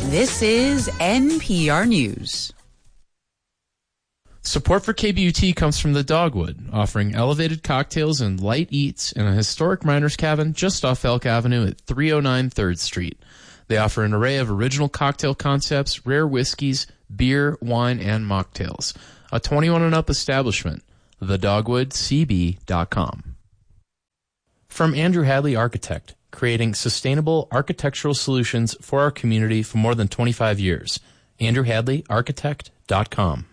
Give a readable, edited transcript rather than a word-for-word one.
This is NPR News. Support for KBUT comes from the Dogwood, offering elevated cocktails and light eats in a historic miner's cabin just off Elk Avenue at 309 3rd Street. They offer an array of original cocktail concepts, rare whiskeys, beer, wine, and mocktails. A 21 and up establishment. TheDogwoodCB.com. From Andrew Hadley Architect, creating sustainable architectural solutions for our community for more than 25 years. AndrewHadleyArchitect.com.